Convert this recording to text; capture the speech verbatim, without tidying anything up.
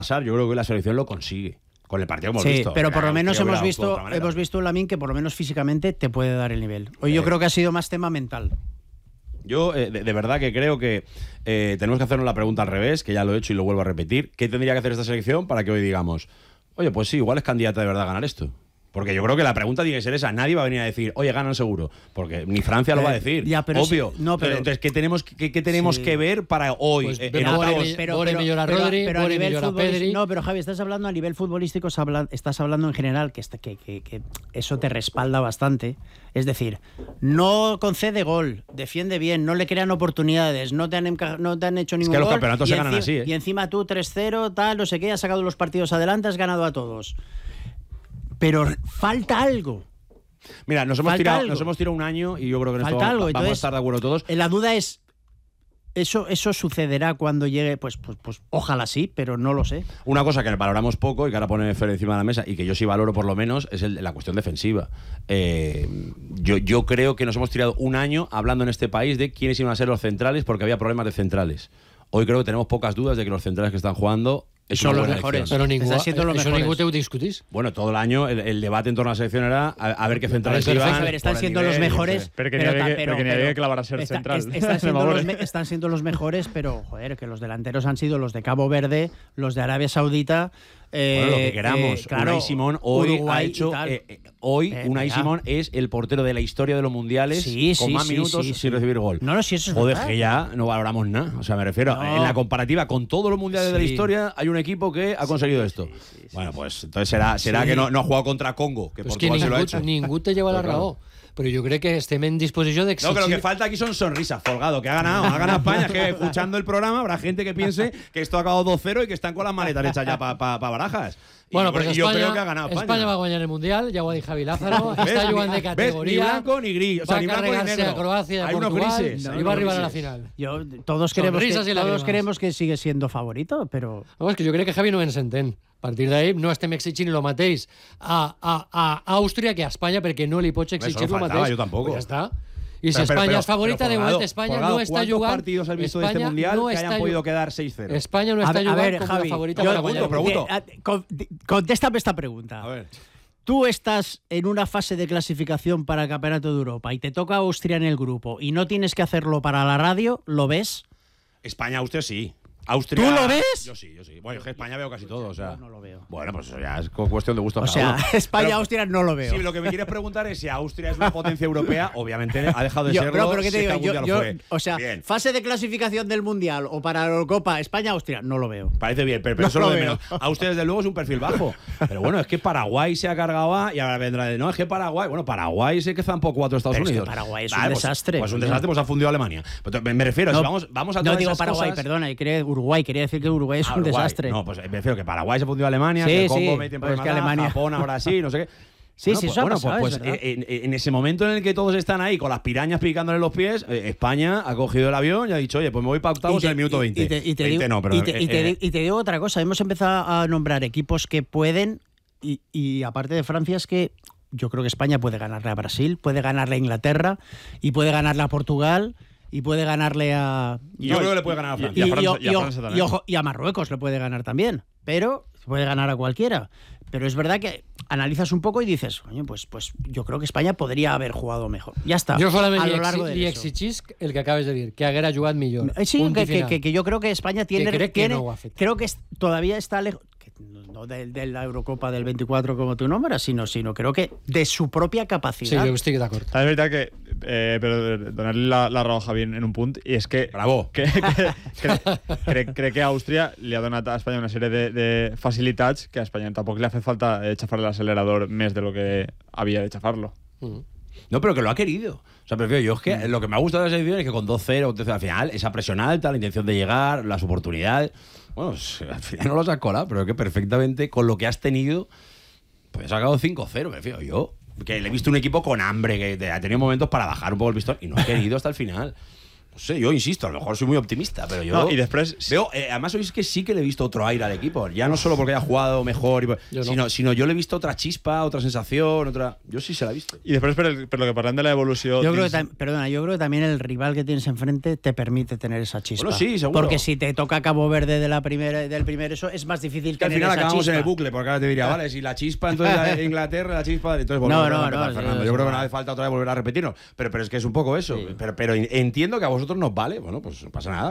pasar, yo creo que la selección lo consigue. Con el partido hemos sí, visto. pero por lo menos hemos hemos visto, hemos visto Lamine que por lo menos físicamente te puede dar el nivel. Hoy eh. yo creo que ha sido más tema mental. Yo eh, de, de verdad que creo que eh, tenemos que hacernos la pregunta al revés, que ya lo he hecho y lo vuelvo a repetir. ¿Qué tendría que hacer esta selección para que hoy digamos, oye, pues sí, igual es candidata de verdad a ganar esto? Porque yo creo que la pregunta tiene que ser esa. Nadie va a venir a decir, oye, ganan seguro. Porque ni Francia lo va a decir. Ya, pero obvio. Sí, no, pero, Entonces, ¿qué tenemos, qué, qué tenemos sí. que ver para hoy? Pues, eh, pero, Bore, pero, pero, Bore millora Rodri, pero, Bore millora Pedri. No, pero Javi, estás hablando a nivel futbolístico, estás hablando en general, que, está, que, que, que eso te respalda bastante. Es decir, no concede gol, defiende bien, no le crean oportunidades, no te han, enca- no te han hecho ningún gol. Es que los gol, campeonatos se ganan enci- así, ¿eh? Y encima tú tres cero, tal, no sé qué, has sacado los partidos adelante, has ganado a todos. Pero falta algo. Mira, nos hemos, tirado, nos hemos tirado un año y yo creo que en esto vamos, algo. vamos Entonces, a estar de acuerdo todos. La duda es, ¿eso, eso sucederá cuando llegue? Pues, pues, pues ojalá sí, pero no lo sé. Una cosa que valoramos poco y que ahora pone Fer encima de la mesa y que yo sí valoro por lo menos es el, la cuestión defensiva. Eh, yo, yo creo que nos hemos tirado un año hablando en este país de quiénes iban a ser los centrales porque había problemas de centrales. Hoy creo que tenemos pocas dudas de que los centrales que están jugando son los mejores. Pero ningún, eso ningún te discutís. Bueno, todo el año el, el debate en torno a la selección era a, a ver qué centrales pero iban. A ver, están siendo nivel, los mejores. No pero que pero, ni pero, pero, que clavar a ser está, central. Es, están, siendo los, están siendo los mejores, pero joder, que los delanteros han sido los de Cabo Verde, los de Arabia Saudita. Eh, bueno, lo que queramos. Eh, claro, Unai Simón hoy Uruguay ha hecho. Eh, eh, hoy eh, Unai Simón es el portero de la historia de los mundiales sí, con sí, más sí, minutos sí, sin sí. recibir gol. No, no, si eso es Joder, verdad. que ya no valoramos nada. O sea, me refiero, no. en la comparativa con todos los mundiales sí. de la historia, hay un equipo que ha conseguido sí, esto. Sí, sí, sí, bueno, pues entonces será, será sí. que no, no ha jugado contra Congo, que pues Portugal que se ningú, lo ha hecho. Ningú te lleva la raó. Pero yo creo que estem en disposición de exigir... No, que lo que falta aquí son sonrisas, Folgado, que ha ganado, ha ganado España, que escuchando el programa habrá gente que piense que esto ha acabado dos cero y que están con las maletas hechas ya para pa, pa Barajas. Y bueno, yo, pues yo España, creo que ha ganado España. España va a ganar el Mundial, ya ho ha dit Javi Lázaro, está jugando de categoría. Ni blanco ni gris, o sea, va ni blanco ni negro. A Croacia, hay Portugal, unos grises. No, hay y va a arribar grises. a la final. Yo, todos queremos, que, todos queremos que sigue siendo favorito, però... Vamos, que jo crec que Javi no ens entén. A partir d'ahí no estem exigint el mateix a, a, a Àustria que a Espanya perquè no li pots exigir el mateix. Yo tampoco. Pues ja està. Y si pero, España pero, es favorita, pero, de Folgado, momento España Folgado, no está jugando. ¿Cuántos partidos has visto España de este mundial no que hayan está podido quedar seis cero? España no a está ver, jugando a ver, como Javi, la favorita yo para ganar. Pregunto, pregunto. Contéstame esta pregunta. A ver. Tú estás en una fase de clasificación para el Campeonato de Europa y te toca Austria en el grupo y no tienes que hacerlo para la radio, ¿lo ves? España-Austria sí. Austria, ¿Tú lo ves? Yo sí, yo sí. Bueno, yo que España veo casi todo, o sea. Yo no lo veo. Bueno, pues eso ya es cuestión de gusto. O sea, España-Austria no lo veo. Si lo que me quieres preguntar es si Austria es una potencia europea, obviamente ha dejado de yo, serlo. Pero, pero ¿qué te digo? Si Yo, yo, fue. o sea, bien. fase de clasificación del Mundial o para la Eurocopa, España-Austria, no lo veo. Parece bien, pero, pero no eso lo de veo. menos. Austria, desde luego, es un perfil bajo. Pero bueno, es que Paraguay se ha cargado a, y ahora vendrá de, no, es que Paraguay, bueno, Paraguay se que zampó cuatro Estados pero Unidos. Es que Paraguay es vale, un pues, desastre. Pues un desastre, pues ha fundido Alemania. Pero me, me refiero, no, si vamos, vamos a No todas digo esas Paraguay, cosas, perdona, y quería Uruguay, quería decir que Uruguay es ah, un Uruguay. desastre. No, pues me refiero que Paraguay se fundió a Alemania, sí, que Congo sí, mete en pues problemas, que Alemania. Japón ahora sí, no sé qué. Sí, bueno, sí, pues, eso ha bueno, pasado, pues, es pues en, en ese momento en el que todos están ahí con las pirañas picándole los pies, eh, España ha cogido el avión y ha dicho, oye, pues me voy para octavos en el minuto veinte. Y te, y te veinte digo, no, pero y te, eh, y te, eh, y te digo otra cosa, hemos empezado a nombrar equipos que pueden, y, y aparte de Francia, es que yo creo que España puede ganarle a Brasil, puede ganarle a Inglaterra y puede ganarle a Portugal. Y puede ganarle a... Y yo no, creo que le puede ganar a Francia. Y, y, a Francia, y, y, a Francia y, ojo, y a Marruecos le puede ganar también. Pero puede ganar a cualquiera. Pero es verdad que analizas un poco y dices, coño, pues, pues yo creo que España podría haber jugado mejor. Ya está. Yo solamente a lo largo de li eso. exigís el que acabes de dir, que haguera jugat millor. Sí, que, que, que, que yo creo que España tiene... Que crec tiene que no ho ha fet. creo que es, todavía está lejos... No de, de la Eurocopa del veinticuatro como tú nombras, sino, sino creo que de su propia capacidad. Sí, jo estic d'acord. Es verdad que, eh, pero donar-li la, la raó a Javi en, en un punt, i és que... Bravo. Que, que, que, crec, crec que Àustria li ha donat a Espanya una sèrie de, de facilitats que a Espanya tampoc li ha fet falta eh, xafar l'acelerador més de lo que havia de xafarlo. Mm. No, pero que lo ha querido. O sea, prefiero yo es que lo que me ha gustado de la selección es que con dos cero al final, esa presión alta, la intención de llegar, las oportunidades. Bueno, pues, al final no los has colado, pero que perfectamente con lo que has tenido, pues has sacado cinco cero, me refiero yo. Que le he visto un equipo con hambre, que ha tenido momentos para bajar un poco el pistón y no ha querido hasta el final. sé, yo insisto, a lo mejor soy muy optimista, pero yo No, y després- veo, eh, además hoy es que sí que le he visto otro aire al equipo, ya no solo porque haya jugado mejor, y, Yo no. sino, sino yo le he visto otra chispa, otra sensación, otra, yo sí se la he visto. I després, per, el, per lo que parlem de la evolució... Yo creo, que dins- tam- perdona, yo creo que también el rival que tienes enfrente te permite tener esa chispa. Bueno, sí, seguro. Porque si te toca Cabo Verde de la primera, del primer eso, es más difícil Que al tener final esa acabamos chispa. en el bucle, porque ahora te diría, vale, si la chispa, entonces la Inglaterra, la chispa, entonces volvemos No, a no, empezar, no, Fernando. sí, Yo sí, creo que sí. no hace falta otra vez volver a repetirnos, pero, pero es que es un poco eso. Sí. Pero, pero entiendo que a vosotros nos vale, bueno, pues no pasa nada.